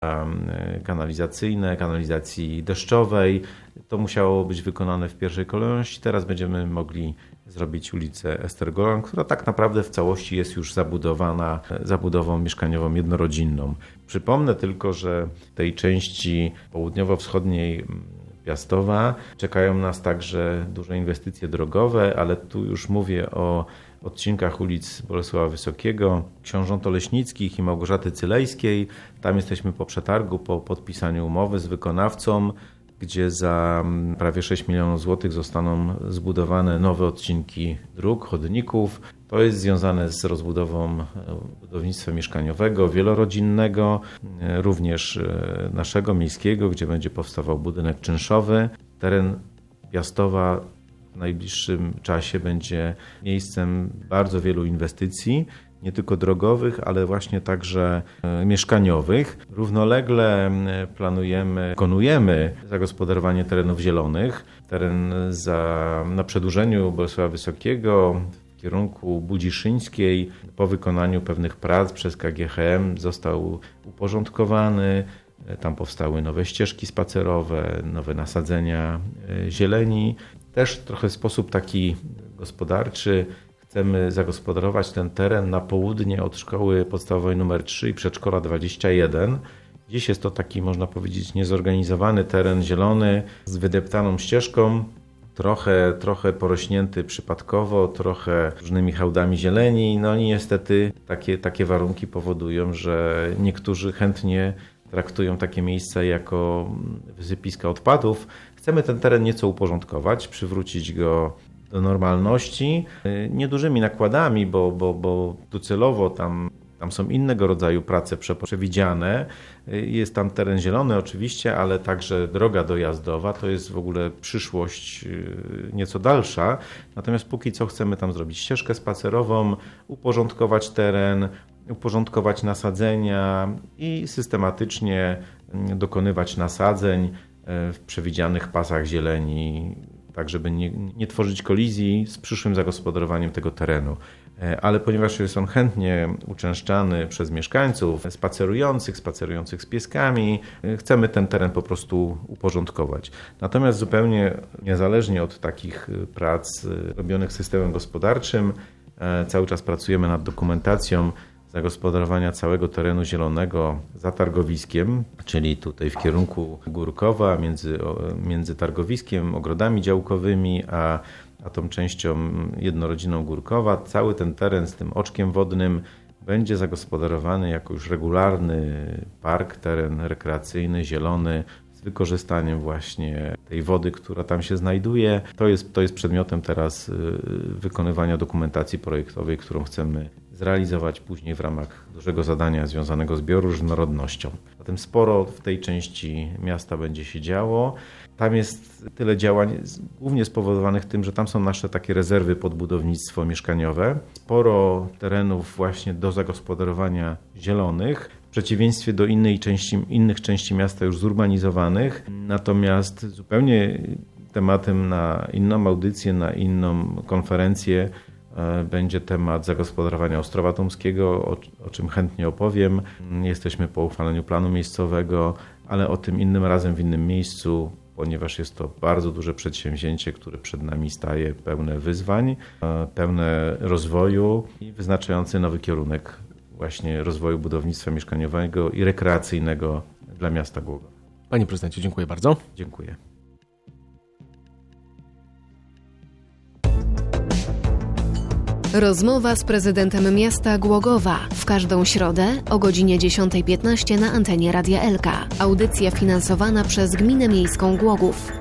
kanalizacyjne, kanalizacji deszczowej. To musiało być wykonane w pierwszej kolejności. Teraz będziemy mogli zrobić ulicę Estergoran, która tak naprawdę w całości jest już zabudowana zabudową mieszkaniową jednorodzinną. Przypomnę tylko, że w tej części południowo-wschodniej Piastowa czekają nas także duże inwestycje drogowe, ale tu już mówię o odcinkach ulic Bolesława Wysokiego, Książąt Oleśnickich i Małgorzaty Cylejskiej. Tam jesteśmy po przetargu, po podpisaniu umowy z wykonawcą, gdzie za prawie 6 milionów złotych zostaną zbudowane nowe odcinki dróg, chodników. To jest związane z rozbudową budownictwa mieszkaniowego, wielorodzinnego, również naszego miejskiego, gdzie będzie powstawał budynek czynszowy. Teren Piastowa w najbliższym czasie będzie miejscem bardzo wielu inwestycji, nie tylko drogowych, ale właśnie także mieszkaniowych. Równolegle wykonujemy zagospodarowanie terenów zielonych. Teren na przedłużeniu Bolesława Wysokiego w kierunku Budziszyńskiej po wykonaniu pewnych prac przez KGHM został uporządkowany. Tam powstały nowe ścieżki spacerowe, nowe nasadzenia zieleni. Też trochę w sposób taki gospodarczy chcemy zagospodarować ten teren na południe od szkoły podstawowej nr 3 i przedszkola 21. Dziś jest to taki, można powiedzieć, niezorganizowany teren zielony z wydeptaną ścieżką, trochę porośnięty przypadkowo, trochę różnymi hałdami zieleni. No i niestety takie warunki powodują, że niektórzy chętnie traktują takie miejsca jako wysypiska odpadów. Chcemy ten teren nieco uporządkować, przywrócić go do normalności, niedużymi nakładami, bo docelowo tam są innego rodzaju prace przewidziane. Jest tam teren zielony oczywiście, ale także droga dojazdowa. To jest w ogóle przyszłość nieco dalsza. Natomiast póki co chcemy tam zrobić ścieżkę spacerową, uporządkować teren, uporządkować nasadzenia i systematycznie dokonywać nasadzeń w przewidzianych pasach zieleni, tak żeby nie tworzyć kolizji z przyszłym zagospodarowaniem tego terenu. Ale ponieważ jest on chętnie uczęszczany przez mieszkańców spacerujących z pieskami, chcemy ten teren po prostu uporządkować. Natomiast zupełnie niezależnie od takich prac robionych systemem gospodarczym, cały czas pracujemy nad dokumentacją zagospodarowania całego terenu zielonego za targowiskiem, czyli tutaj w kierunku Górkowa, między targowiskiem, ogrodami działkowymi, a tą częścią jednorodzinną Górkowa. Cały ten teren z tym oczkiem wodnym będzie zagospodarowany jako już regularny park, teren rekreacyjny, zielony, z wykorzystaniem właśnie tej wody, która tam się znajduje. To jest przedmiotem teraz wykonywania dokumentacji projektowej, którą chcemy zrealizować później w ramach dużego zadania związanego z bioróżnorodnością. Zatem sporo w tej części miasta będzie się działo. Tam jest tyle działań, głównie spowodowanych tym, że tam są nasze takie rezerwy pod budownictwo mieszkaniowe. Sporo terenów właśnie do zagospodarowania zielonych, w przeciwieństwie do innych części miasta już zurbanizowanych. Natomiast zupełnie tematem na inną audycję, na inną konferencję będzie temat zagospodarowania Ostrowa Tomskiego, o czym chętnie opowiem. Jesteśmy po uchwaleniu planu miejscowego, ale o tym innym razem w innym miejscu, ponieważ jest to bardzo duże przedsięwzięcie, które przed nami staje, pełne wyzwań, pełne rozwoju i wyznaczający nowy kierunek właśnie rozwoju budownictwa mieszkaniowego i rekreacyjnego dla miasta Głogowa. Panie prezydencie, dziękuję bardzo. Dziękuję. Rozmowa z prezydentem miasta Głogowa w każdą środę o godzinie 10:15 na antenie Radia Elka. Audycja finansowana przez Gminę Miejską Głogów.